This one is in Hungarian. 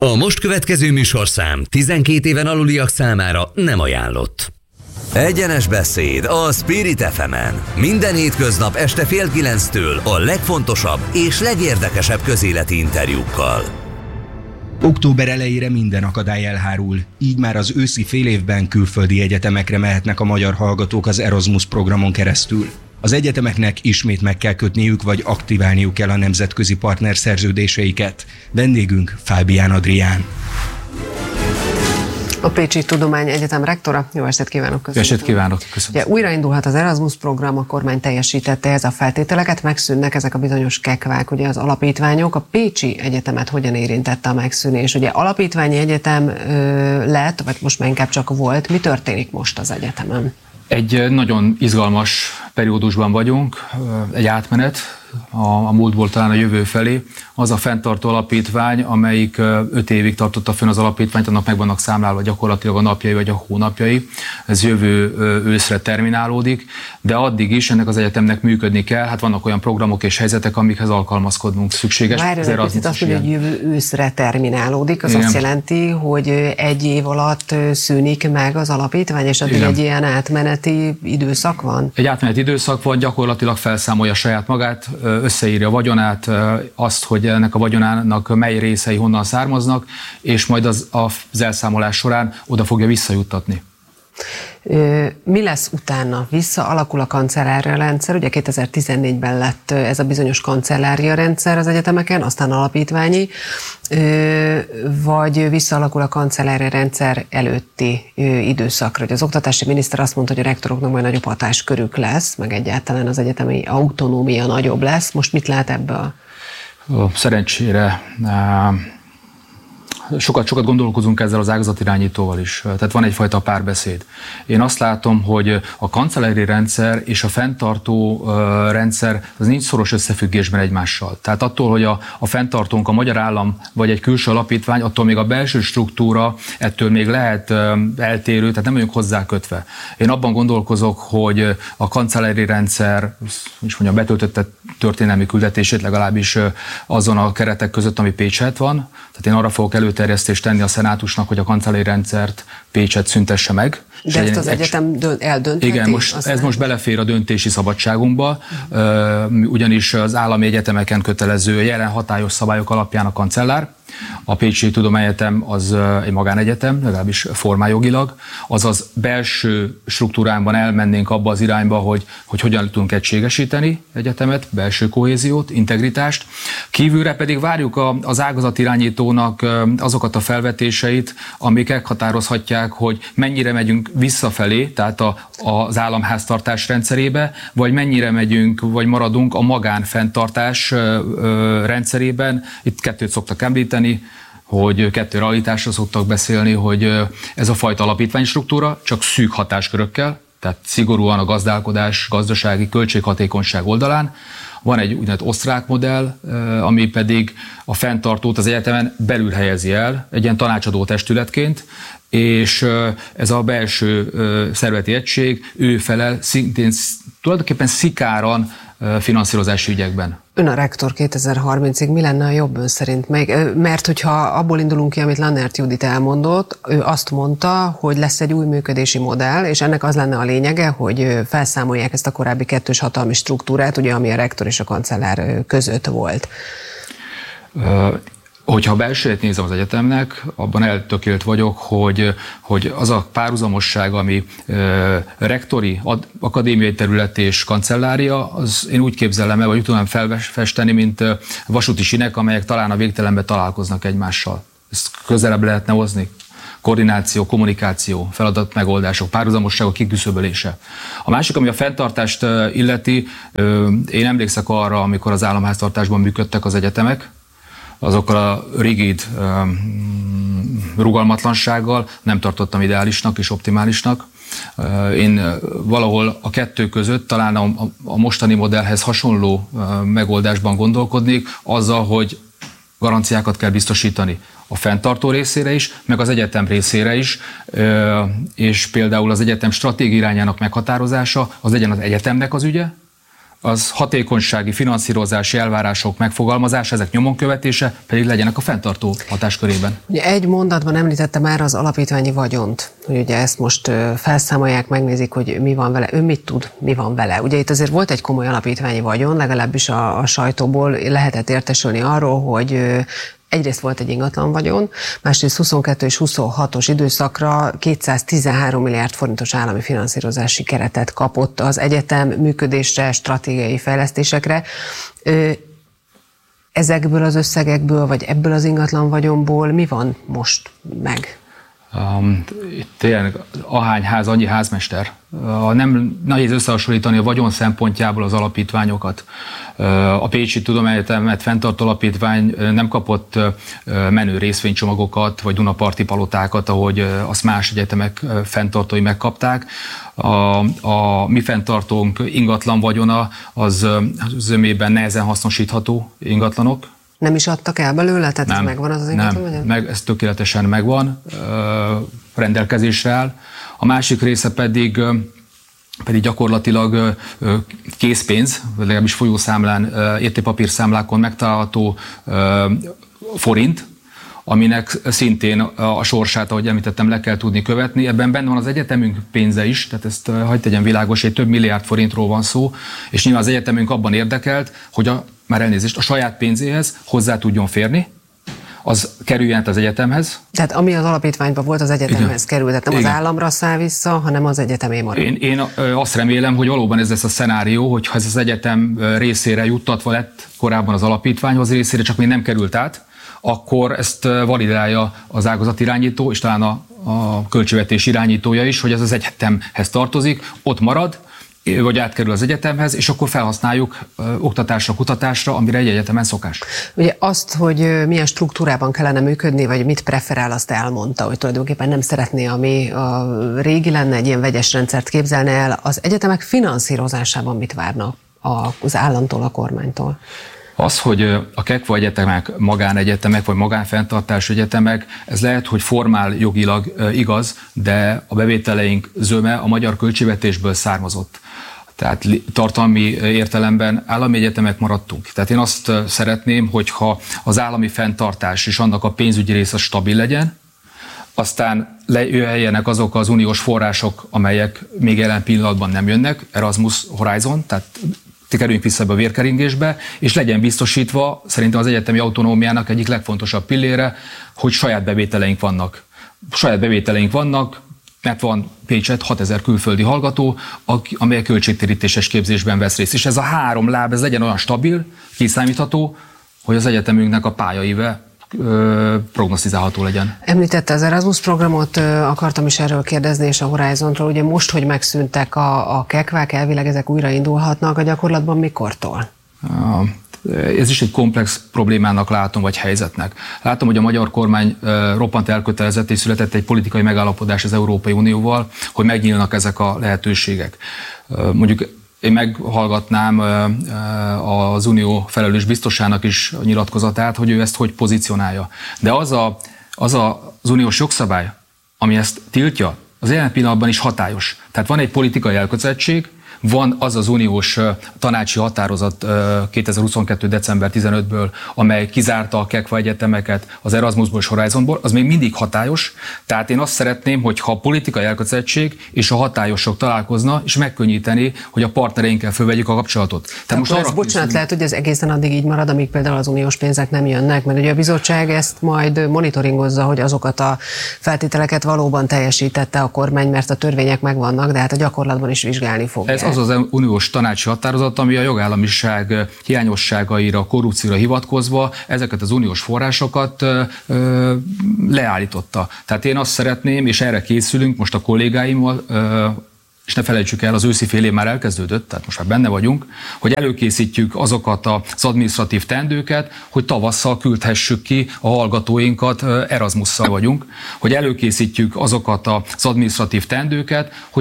A most következő műsorszám 12 éven aluliak számára nem ajánlott. Egyenes beszéd a Spirit FM-en. Minden hétköznap este 8:30 a legfontosabb és legérdekesebb közéleti interjúkkal. Október elejére minden akadály elhárul, így már az őszi félévben külföldi egyetemekre mehetnek a magyar hallgatók az Erasmus programon keresztül. Az egyetemeknek ismét meg kell kötniük, vagy aktiválniuk kell a nemzetközi partner szerződéseiket. Vendégünk Fábián Adrián. A Pécsi Tudományegyetem rektora. Jó estét kívánok! Jó estét kívánok! Ugye újraindulhat az Erasmus program, a kormány teljesítette ez a feltételeket, megszűnnek ezek a bizonyos kekvák, ugye az alapítványok. A Pécsi Egyetemet hogyan érintette a megszűnés? Ugye alapítványi egyetem lett, vagy most már inkább csak volt. Mi történik most az egyetemen? Egy nagyon izgalmas periódusban vagyunk, egy átmenet a múltból talán a jövő felé. Az a fenntartó alapítvány, amelyik 5 évig tartotta fönn az alapítványt, annak meg vannak számlálva gyakorlatilag a napjai vagy a hónapjai. Ez jövő őszre terminálódik, de addig is ennek az egyetemnek működni kell. Hát vannak olyan programok és helyzetek, amikhez alkalmazkodnunk szükséges. Várjon egy picit, azt mondja, hogy jövő őszre terminálódik, az igen. Azt jelenti, hogy egy év alatt szűnik meg az alapítvány, és addig igen. Egy ilyen átmeneti időszak van? Egy átmeneti időszak van, gyakorlatilag felszámolja saját magát, összeírja a vagyonát, azt, hogy ennek a vagyonának mely részei honnan származnak, és majd az elszámolás során oda fogja visszajuttatni. Mi lesz utána? Visszaalakul a kancellária rendszer? Ugye 2014-ben lett ez a bizonyos kancellária rendszer az egyetemeken, aztán alapítványi, vagy visszaalakul a kancellária rendszer előtti időszakra? Ugye az oktatási miniszter azt mondta, hogy a rektoroknak majd nagyobb hatáskörük lesz, meg egyáltalán az egyetemi autonómia nagyobb lesz. Most mit lát ebből? Szerencsére sokat gondolkozunk ezzel az ágazatirányítóval is, tehát van egyfajta párbeszéd. Én azt látom, hogy a kancellári rendszer és a fenntartó rendszer az nincs szoros összefüggésben egymással. Tehát attól, hogy a fenntartónk a magyar állam vagy egy külső alapítvány, attól még a belső struktúra ettől még lehet eltérő, tehát nem vagyunk hozzá kötve. Én abban gondolkozok, hogy a kancellári rendszer, betöltötte történelmi küldetését legalábbis azon a keretek között, ami Pécset van. Tehát én arra fogok előterjesztést tenni a szenátusnak, hogy a kancellári rendszert Pécset szüntesse meg. De ezt az egyetem eldöntheti? Igen, ez most belefér a döntési szabadságunkba, ugyanis az állami egyetemeken kötelező jelen hatályos szabályok alapján a kancellár. A Pécsi Tudományegyetem az egy magánegyetem, legalábbis formájogilag, azaz belső struktúrában elmennénk abba az irányba, hogy hogyan tudunk egységesíteni egyetemet, belső kohéziót, integritást. Kívülre pedig várjuk az ágazatirányítónak azokat a felvetéseit, amik meghatározhatják, hogy mennyire megyünk visszafelé, tehát az államháztartás rendszerébe, vagy mennyire megyünk, vagy maradunk a magánfenntartás rendszerében. Itt kettőt szoktak említeni, hogy kettő realitásra szoktak beszélni, hogy ez a fajta alapítványstruktúra csak szűk hatáskörökkel, tehát szigorúan a gazdálkodás, gazdasági költséghatékonyság oldalán. Van egy úgynevezett osztrák modell, ami pedig a fenntartót az egyetemen belül helyezi el, egy ilyen tanácsadó testületként, és ez a belső szervezeti egység, ő felel szintén tulajdonképpen szikáran finanszírozási ügyekben. Ön a rektor 2030-ig, mi lenne a jobb ön szerint? Mert hogyha abból indulunk ki, amit Lannert Judit elmondott, ő azt mondta, hogy lesz egy új működési modell, és ennek az lenne a lényege, hogy felszámolják ezt a korábbi kettős hatalmi struktúrát, ugye, ami a rektor és a kancellár között volt. Hogyha a belsőjét nézem az egyetemnek, abban eltökélt vagyok, hogy az a párhuzamosság, ami rektori, akadémiai terület és kancellária, az én úgy képzelem el, vagy úgy tudom felfesteni, mint vasúti sinek, amelyek talán a végtelenben találkoznak egymással. Ezt közelebb lehetne hozni. Koordináció, kommunikáció, feladatmegoldások, párhuzamosságok kiküszöbölése. A másik, ami a fenntartást illeti, én emlékszek arra, amikor az államháztartásban működtek az egyetemek, azokkal a rigid rugalmatlansággal nem tartottam ideálisnak és optimálisnak. Én valahol a kettő között talán a mostani modellhez hasonló megoldásban gondolkodnék, azzal, hogy garanciákat kell biztosítani a fenntartó részére is, meg az egyetem részére is, és például az egyetem stratégiai irányának meghatározása, az legyen az egyetemnek az ügye, az hatékonysági, finanszírozási elvárások megfogalmazása, ezek nyomon követése pedig legyenek a fenntartó hatáskörében. Ugye egy mondatban említette már az alapítványi vagyont, hogy ugye ezt most felszámolják, megnézik, hogy mi van vele, ő mit tud, mi van vele. Ugye itt azért volt egy komoly alapítványi vagyon, legalábbis a sajtóból lehetett értesülni arról, hogy egyrészt volt egy ingatlan vagyon, másrészt 22 és 26-os időszakra 213 milliárd forintos állami finanszírozási keretet kapott az egyetem működésre, stratégiai fejlesztésekre. Ezekből az összegekből, vagy ebből az ingatlan vagyonból mi van most meg? Itt tényleg ahány ház, annyi házmester. Nem nehéz összehasonlítani a vagyon szempontjából az alapítványokat. A Pécsi Tudományegyetemet fenntartó alapítvány nem kapott menő részvénycsomagokat, vagy Dunaparti palotákat, ahogy azt más egyetemek fenntartói megkapták. A mi fenntartónk ingatlan vagyona az zömében nehezen hasznosítható ingatlanok. Nem is adtak el belőle? Tehát nem, ez megvan az ingatlan? Nem, ez tökéletesen megvan, rendelkezésre áll. A másik része pedig gyakorlatilag készpénz, vagy legalábbis folyószámlán, értékpapírszámlákon megtalálható forint, aminek szintén a sorsát, ahogy említettem, le kell tudni követni. Ebben benne van az egyetemünk pénze is, tehát ezt hagyd tegyen világos, hogy több milliárd forintról van szó, és nyilván az egyetemünk abban érdekelt, hogy a saját pénzéhez hozzá tudjon férni, az kerüljen az egyetemhez. Tehát ami az alapítványban volt, az egyetemhez került, tehát nem az államra száll vissza, hanem az egyetemé marad. Én azt remélem, hogy valóban ez lesz a szenárió, hogy ha ez az egyetem részére juttatva lett korábban az alapítványhoz részére, csak még nem került át, akkor ezt validálja az ágazatirányító, és talán a költségvetés irányítója is, hogy ez az egyetemhez tartozik, ott marad, vagy átkerül az egyetemhez, és akkor felhasználjuk oktatásra, kutatásra, amire egy egyetemen szokás. Ugye azt, hogy milyen struktúrában kellene működni, vagy mit preferál, azt elmondta, hogy tulajdonképpen nem szeretné, ami a régi lenne, egy ilyen vegyes rendszert képzelne el. Az egyetemek finanszírozásában mit várna az államtól, a kormánytól? Az, hogy a KEKVA egyetemek, magánegyetemek vagy magánfenntartású egyetemek, ez lehet, hogy formál jogilag igaz, de a bevételeink zöme a magyar költségvetésből származott. Tehát tartalmi értelemben állami egyetemek maradtunk. Tehát én azt szeretném, hogyha az állami fenntartás és annak a pénzügyi része stabil legyen, aztán jöjjenek azok az uniós források, amelyek még jelen pillanatban nem jönnek, Erasmus Horizon, tehát kerüljünk vissza a vérkeringésbe, és legyen biztosítva szerintem az egyetemi autonómiának egyik legfontosabb pillére, hogy saját bevételeink vannak. Saját bevételeink vannak, mert van Pécset 6000 külföldi hallgató, amely költségtérítéses képzésben vesz részt. És ez a három láb, ez legyen olyan stabil, kiszámítható, hogy az egyetemünknek a pályaíve prognosztizálható legyen. Említette az Erasmus programot, akartam is erről kérdezni, és a Horizontról. Ugye most, hogy megszűntek a KEKVák, elvileg ezek újraindulhatnak, a gyakorlatban mikortól? Ez is egy komplex problémának látom, vagy helyzetnek. Látom, hogy a magyar kormány roppant elkötelezett, és született egy politikai megállapodás az Európai Unióval, hogy megnyílnak ezek a lehetőségek. Mondjuk én meghallgatnám az Unió felelős biztosának is a nyilatkozatát, hogy ő ezt hogy pozícionálja. De az uniós jogszabály, ami ezt tiltja, az jelen pillanatban is hatályos. Tehát van egy politikai elkötelezettség, van az az uniós tanácsi határozat 2022. december 15-ből, amely kizárta a KEKVA egyetemeket az Erasmusból és Horizonból, az még mindig hatályos. Tehát én azt szeretném, hogyha a politikai elkötelezettség és a hatályosok találkozna, és megkönnyíteni, hogy a partnereinkkel fölvegyük a kapcsolatot. Tehát most arra bocsánat, lehet, hogy ez egészen addig így marad, amíg például az uniós pénzek nem jönnek, mert ugye a bizottság ezt majd monitoringozza, hogy azokat a feltételeket valóban teljesítette a kormány, mert a törvények megvannak, de hát a gyakorlatban is vizsgálni fogja. Az uniós tanácsi határozat, ami a jogállamiság hiányosságaira, korrupcióra hivatkozva ezeket az uniós forrásokat leállította. Tehát én azt szeretném, és erre készülünk most a kollégáimmal, és ne felejtsük el, az őszi fél év már elkezdődött, tehát most már benne vagyunk, hogy előkészítjük azokat az adminisztratív teendőket, hogy tavasszal küldhessük ki a hallgatóinkat, Erasmusszal vagyunk, hogy előkészítjük azokat az adminisztratív teendőket, hogy